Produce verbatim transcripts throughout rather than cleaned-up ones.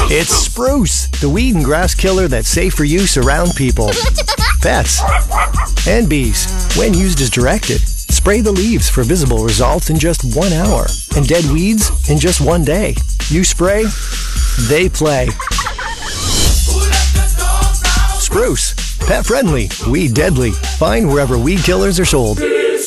It's Spruce, the weed and grass killer that's safe for use around people, pets, and bees. When used as directed, spray the leaves for visible results in just one hour and dead weeds in just one day. You spray, they play. Spruce, pet friendly, weed deadly. Find wherever weed killers are sold.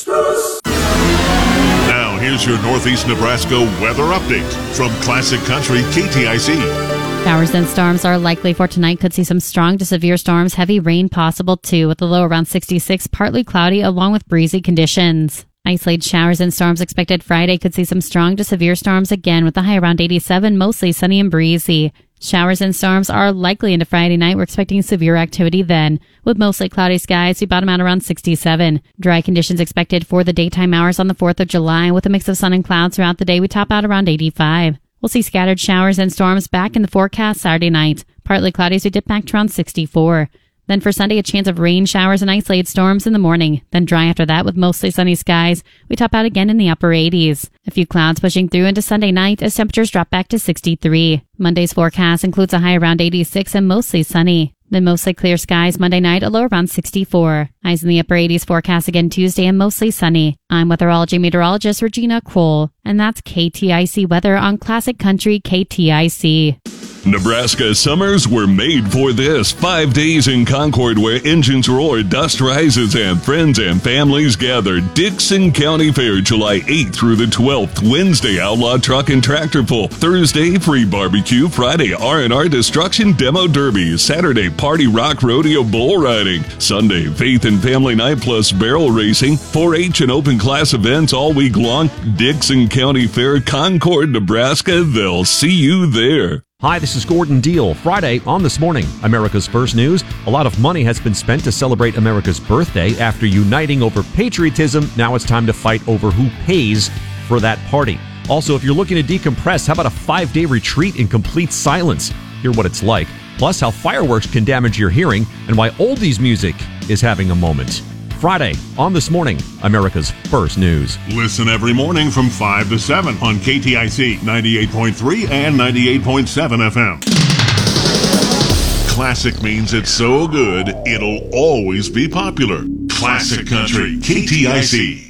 Now, here's your Northeast Nebraska weather update from Classic Country K T I C. Showers and storms are likely for tonight. Could see some strong to severe storms. Heavy rain possible too, with the low around sixty-six. Partly cloudy along with breezy conditions. Isolated showers and storms expected Friday. Could see some strong to severe storms again with the high around eighty-seven. Mostly sunny and breezy. Showers and storms are likely into Friday night. We're expecting severe activity then. With mostly cloudy skies, we bottom out around sixty-seven. Dry conditions expected for the daytime hours on the fourth of July. With a mix of sun and clouds throughout the day, we top out around eighty-five. We'll see scattered showers and storms back in the forecast Saturday night. Partly cloudy as we dip back to around sixty-four. Then for Sunday, a chance of rain, showers, and isolated storms in the morning. Then dry after that with mostly sunny skies. We top out again in the upper eighties. A few clouds pushing through into Sunday night as temperatures drop back to sixty-three. Monday's forecast includes a high around eighty-six and mostly sunny. Then mostly clear skies Monday night, a low around sixty-four. Highs in the upper eighties forecast again Tuesday and mostly sunny. I'm weatherology meteorologist Regina Kroll, and that's K T I C weather on Classic Country K T I C. Nebraska summers were made for this. Five days in Concord where engines roar, dust rises, and friends and families gather. Dickson County Fair, July eighth through the twelfth. Wednesday, Outlaw Truck and Tractor Pull. Thursday, free barbecue. Friday, R and R Destruction Demo Derby. Saturday, Party Rock Rodeo Bull Riding. Sunday, Faith and Family Night plus barrel racing. four H and open class events all week long. Dickson County Fair, Concord, Nebraska. They'll see you there. Hi, this is Gordon Deal. Friday on This Morning, America's First News. A lot of money has been spent to celebrate America's birthday. After uniting over patriotism, now it's time to fight over who pays for that party. Also, if you're looking to decompress, how about a five-day retreat in complete silence? Hear what it's like. Plus, how fireworks can damage your hearing and why oldies music is having a moment. Friday on This Morning, America's First News. Listen every morning from five to seven on K T I C ninety-eight point three and ninety-eight point seven F M. Classic means it's so good, it'll always be popular. Classic Country K T I C.